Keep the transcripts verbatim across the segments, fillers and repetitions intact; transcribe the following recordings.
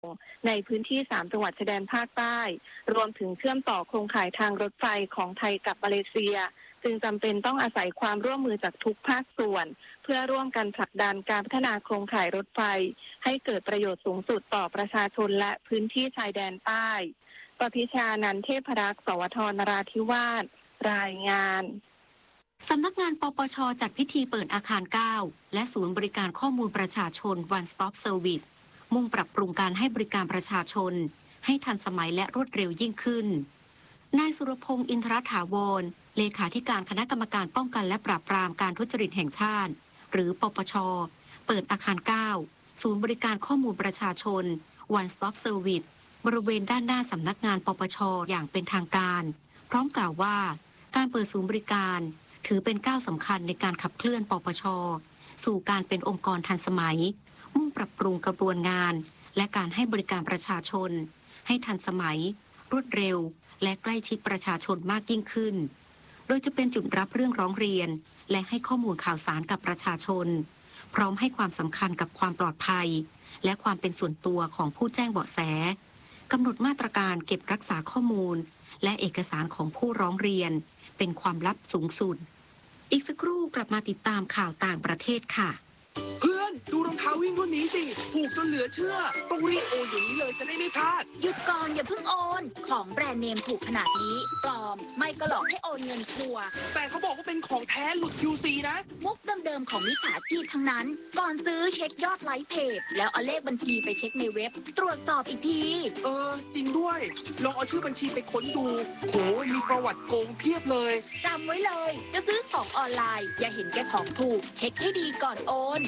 ในพื้นที่สามจังหวัดชายแดนภาคใต้รวมถึงเชื่อมต่อโครงข่ายทางรถไฟของไทยกับมาเลเซียจึงจำเป็นต้องอาศัยความร่วมมือจากทุกภาคส่วนเพื่อร่วมกันผลักดันการพัฒนาโครงข่ายรถไฟให้เกิดประโยชน์สูงสุดต่อประชาชนและพื้นที่ชายแดนใต้ปพิชานันท์เทพรักษ์สวทนราธิวาสรายงานสำนักงานปปช.จัดพิธีเปิดอาคารเก้าและศูนย์บริการข้อมูลประชาชน One Stop Service มุ่งปรับปรุงการให้บริการประชาชนให้ทันสมัยและรวดเร็วยิ่งขึ้นนายสุรพงษ์อินทรถาวรเลขาธิการคณะกรรมการป้องกันและปราบปรามการทุจริตแห่งชาติหรือปปช.เปิดอาคารเก้าศูนย์บริการข้อมูลประชาชน One Stop Service บริเวณด้านหน้าสำนักงานปปช.อย่างเป็นทางการพร้อมกล่าวว่าการเปิดศูนย์บริการถือเป็นก้าวสำคัญในการขับเคลื่อนปปช.สู่การเป็นองค์กรทันสมัยมุ่งปรับปรุงกระบวนงานและการให้บริการประชาชนให้ทันสมัยรวดเร็วและใกล้ชิดประชาชนมากยิ่งขึ้นโดยจะเป็นจุดรับเรื่องร้องเรียนและให้ข้อมูลข่าวสารกับประชาชนพร้อมให้ความสำคัญกับความปลอดภัยและความเป็นส่วนตัวของผู้แจ้งเบาะแสกำหนดมาตรการเก็บรักษาข้อมูลและเอกสารของผู้ร้องเรียนเป็นความลับสูงสุดอีกสักครู่กลับมาติดตามข่าวต่างประเทศค่ะเพื่อนดูรองเท้าวิ่งรุ่นนี้สิถูกจนเหลือเชื่อต้องรีบโอนอย่างนี้เลยจะได้ไม่พลาดหยุดก่อนอย่าเพิ่งโอนของแบรนด์เนมถูกขนาดนี้ปลอมไม่ก็หลอกให้โอนเงินทัวร์แต่เขาบอกว่าเป็นของแท้หลุด ยู ซี นะมุกเดิมๆของมิจฉาชีพทั้งนั้นก่อนซื้อเช็คยอดไลค์เพจแล้วเอาเลขบัญชีไปเช็คในเว็บตรวจสอบอีกทีเออจริงด้วยลองเอาชื่อบัญชีไปค้นดูโหมีประวัติโกงเพียบเลยจำไว้เลยจะซื้อของออนไลน์อย่าเห็นแก่ของถูกเช็คให้ดีก่อนโอน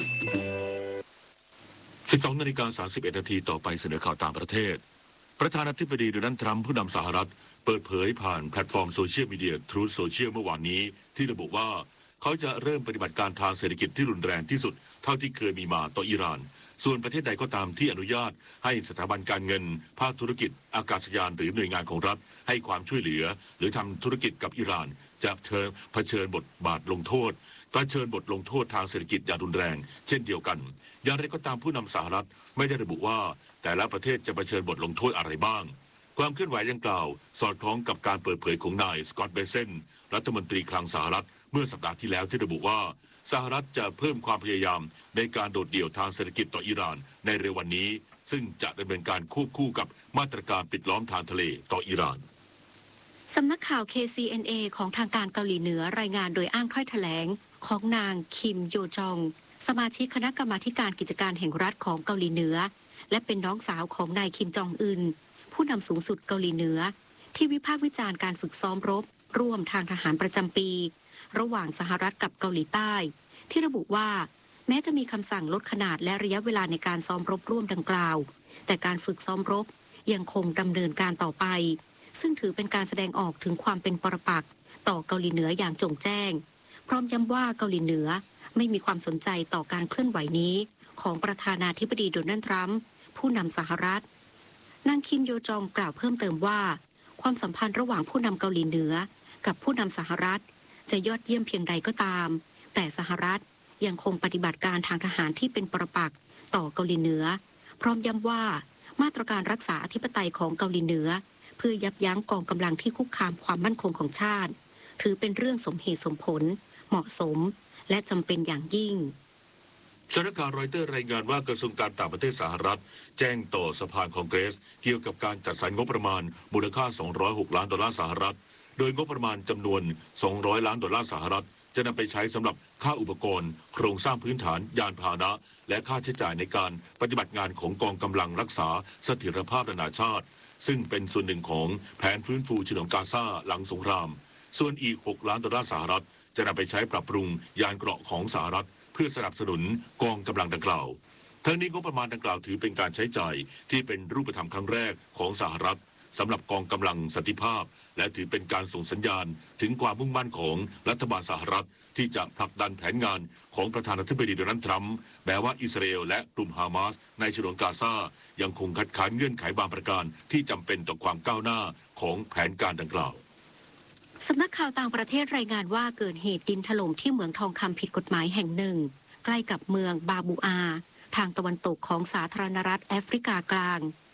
สิบสองนาฬิกาสามสิบเอ็ดนาทีต่อไปเสนอข่าวต่างประเทศประธานาธิบดีโดนัลด์ทรัมป์ผู้นำสหรัฐเปิดเผยผ่านแพลตฟอร์มโซเชียลมีเดีย Truth Social เมื่อวานนี้ที่ระบุว่าเขาจะเริ่มปฏิบัติการทางเศรษฐกิจที่รุนแรงที่สุดเท่าที่เคยมีมาต่ออิหร่านส่วนประเทศใดก็ตามที่อนุญาตให้สถาบันการเงินภาคธุรกิจอากาศยานหรือหน่วยงานของรัฐให้ความช่วยเหลือหรือทำธุรกิจกับอิหร่านจะเผชิญบทบาทลงโทษเผชิญบทลงโทษทางเศรษฐกิจอย่างรุนแรงเช่นเดียวกันอย่างไรก็ตามผู้นำสหรัฐไม่ได้ระบุว่าแต่ละประเทศจะเผชิญบทลงโทษอะไรบ้างความเคลื่อนไหวดังกล่าวสอดคล้องกับการเปิดเผยของนายสกอตต์เบเซนรัฐมนตรีคลังสหรัฐเมื่อสัปดาห์ที่แล้วที่ระบุว่าสหรัฐจะเพิ่มความพยายามในการโดดเดี่ยวทางเศรษฐกิจต่ออิหร่านในเร็ววันนี้ซึ่งจะดำเนินการควบคู่กับมาตรการปิดล้อมทางทะเลต่ออิหร่านสำนักข่าว เค ซี เอ็น เอ ของทางการเกาหลีเหนือรายงานโดยอ้างถ้อยแถลงของนางคิมโยจองสมาชิกคณะกรรมาการกิจการแห่งรัฐของเกาหลีเหนือและเป็นน้องสาวของนายคิมจองอึนผู้นำสูงสุดเกาหลีเหนือที่วิพากษ์วิจารณ์การฝึกซ้อมรบร่วมทางทหารประจำปีระหว่างสหรัฐกับเกาหลีใต้ที่ระบุว่าแม้จะมีคำสั่งลดขนาดและระยะเวลาในการซ้อมรบร่วมดังกล่าวแต่การฝึกซ้อมรบยังคงดำเนินการต่อไปซึ่งถือเป็นการแสดงออกถึงความเป็นปรปักษ์ต่อเกาหลีเหนืออย่างจงแจ้งพร้อมย้ำว่าเกาหลีเหนือไม่มีความสนใจต่อการเคลื่อนไหวนี้ของประธานาธิบดีโดนัลด์ทรัมป์ผู้นำสหรัฐนางคิมโยจองกล่าวเพิ่มเติมว่าความสัมพันธ์ระหว่างผู้นำเกาหลีเหนือกับผู้นำสหรัฐจะยอดเยี่ยมเพียงใดก็ตามแต่สหรัฐยังคงปฏิบัติการทางทหารที่เป็นปรปักษ์ต่อเกาหลีเหนือพร้อมย้ำว่ามาตรการรักษาอธิปไตยของเกาหลีเหนือเพื่อยับยั้งกองกำลังที่คุกคามความมั่นคงของชาติถือเป็นเรื่องสมเหตุสมผลเหมาะสมและจำเป็นอย่างยิ่งสำนักข่าวรอยเตอร์รายงานว่ากระทรวงการต่างประเทศสหรัฐแจ้งต่อสภาคองเกรสเกี่ยวกับการจัดสรรงบประมาณมูลค่าสองร้อยหกล้านดอลลาร์สหรัฐโดยงบประมาณจำนวนสองร้อยล้านดอลลาร์สหรัฐจะนำไปใช้สำหรับค่าอุปกรณ์โครงสร้างพื้นฐานยานพาหนะและค่าใช้จ่ายในการปฏิบัติงานของกองกำลังรักษาเสถียรภาพนานาชาติซึ่งเป็นส่วนหนึ่งของแผนฟื้นฟูฉนวนกาซาหลังสงครามส่วนอีกหกล้านดอลลาร์สหรัฐจะนำไปใช้ปรับปรุงยานเกราะของสหรัฐเพื่อสนับสนุนกองกำลังดังกล่าวทั้งนี้งบประมาณดังกล่าวถือเป็นการใช้จ่ายที่เป็นรูปธรรมครั้งแรกของสหรัฐสำหรับกองกำลังสันติภาพและถือเป็นการส่งสัญญาณถึงความมุ่งมั่นของรัฐบาลสหรัฐที่จะผลักดันแผนงานของประธานาธิบดีโดนัลด์ทรัมป์แม้ว่าอิสราเอลและกลุ่มฮามาสในฉนวนกาซายังคงคัดค้านเงื่อนไขบางประการที่จำเป็นต่อความก้าวหน้าของแผนการดังกล่าวสำนักข่าวต่างประเทศรายงานว่าเกิดเหตุดินถล่มที่เหมืองทองคำผิดกฎหมายแห่งหนึ่งใกล้กับเมืองบาบูอาทางตะวันตกของสาธารณรัฐแอฟริกากลาง